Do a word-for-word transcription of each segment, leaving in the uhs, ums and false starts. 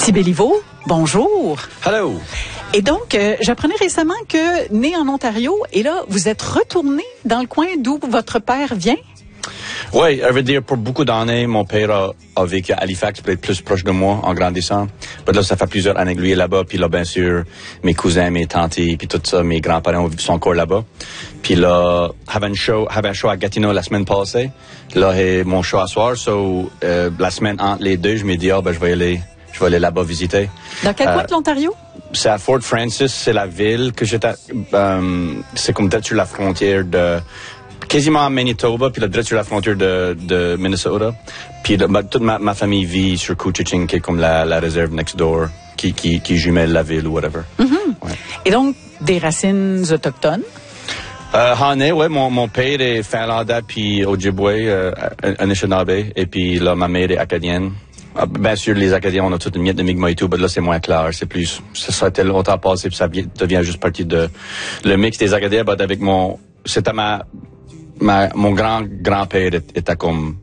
Petit Béliveau, bonjour. Hello. Et donc, euh, j'apprenais récemment que, né en Ontario, et là, vous êtes retourné dans le coin d'où votre père vient? Oui, je veux dire, pour beaucoup d'années, mon père a, a vécu à Halifax, peut-être plus proche de moi, en grandissant. Mais là, ça fait plusieurs années que lui est là-bas. Puis là, bien sûr, mes cousins, mes tantes, puis tout ça, mes grands-parents sont encore là-bas. Puis là, j'avais un show, j'avais un show à Gatineau la semaine passée. Là, j'ai mon show à soir. So, euh, la semaine entre les deux, je me dis, ah, ben, je vais aller, je vais aller là-bas visiter. Dans quel euh, coin de l'Ontario? C'est à Fort Francis, c'est la ville que j'étais, euh, c'est comme peut-être sur la frontière de, quasiment à Manitoba, puis là, direct sur la frontière de, de Minnesota. Puis là, toute ma, ma famille vit sur Couchiching, qui est comme la, la réserve next door, qui, qui, qui jumelle la ville ou whatever. Mm-hmm. Ouais. Et donc, des racines autochtones? Euh, en est, ouais, mon, mon père est finlandais, puis Ojibwe, euh, Anishinaabe, et puis là, ma mère est acadienne. Ah, bien sûr, les Acadiens, on a toute une miette de Mi'kmaq et tout, mais là, c'est moins clair. C'est plus, ça, ça a été longtemps passé, puis ça devient juste partie de, le mix des Acadiens, but avec mon, c'était ma, ma, mon grand-grand-père était comme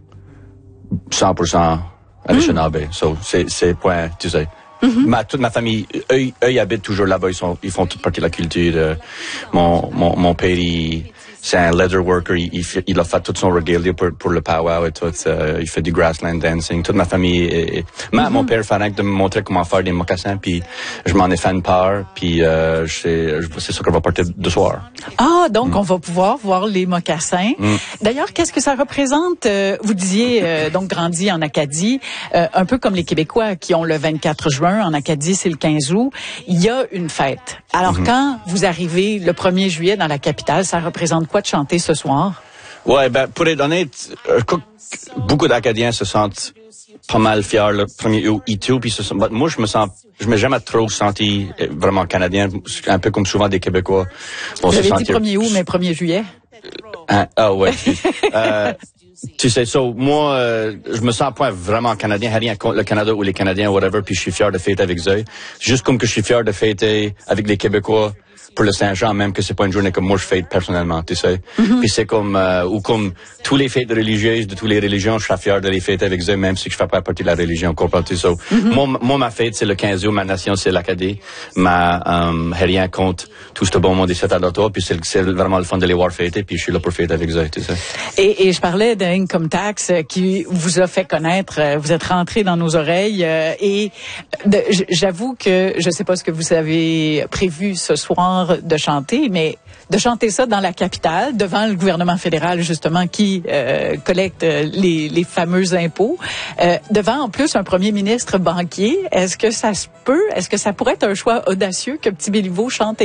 cent pour cent Anishinaabe. Mm. So, c'est, c'est point, tu sais. Mm-hmm. Ma, toute ma famille, eux, eux, ils habitent toujours là-bas, ils sont, ils font toute partie de la culture. Euh, mon, mon, mon père, il, c'est un leather worker, il, il, il a fait tout son regalia pour, pour le powwow et tout, euh, il fait du grassland dancing. Toute ma famille est, est... Ma, mm-hmm. Mon père fait de me montrer comment faire des mocassins, puis je m'en ai fait une part, puis euh, c'est, c'est ça qu'on va porter de soir. Ah, donc mm. on va pouvoir voir les mocassins. Mm. D'ailleurs, qu'est-ce que ça représente? Euh, vous disiez, euh, donc, grandi en Acadie, euh, un peu comme les Québécois qui ont le vingt-quatre juin, en Acadie, c'est le quinze août. Il y a une fête. Alors, mm-hmm. quand vous arrivez le premier juillet dans la capitale, ça représente quoi de chanter ce soir? Ouais, ben, pour être honnête, beaucoup d'Acadiens se sentent pas mal fiers le premier août et tout, puis se sont, moi, je me sens, je m'ai jamais trop senti vraiment canadien, un peu comme souvent des Québécois. Vous avez dit premier août, mais premier juillet? Hein? Ah, ouais. euh, tu sais, so, moi, euh, je me sens pas vraiment canadien, rien contre le Canada ou les Canadiens, whatever, puis je suis fier de fêter avec eux. Juste comme que je suis fier de fêter avec les Québécois pour le Saint-Jean, même que c'est pas une journée comme moi je fête personnellement, tu sais. Mm-hmm. Puis c'est comme, euh, ou comme tous les fêtes religieuses de toutes les religions, je suis fier de les fêter avec eux, même si je fais pas partie de la religion, comprends-tu? So, mm-hmm. moi, moi, ma fête, c'est le quinze août, ma nation, c'est l'Acadie. Ma, euh, rien contre tout ce bon monde ici à l'auto, puis c'est, c'est vraiment le fun de les voir fêter, puis je suis là pour fêter avec eux, tu sais. Et, et je parlais d'Income Tax qui vous a fait connaître, vous êtes rentré dans nos oreilles, euh, et de, j'avoue que je sais pas ce que vous avez prévu ce soir de chanter, mais de chanter ça dans la capitale, devant le gouvernement fédéral, justement, qui euh, collecte les, les fameux impôts, euh, devant en plus un premier ministre banquier, est-ce que ça se peut, est-ce que ça pourrait être un choix audacieux que Petit Béliveau chante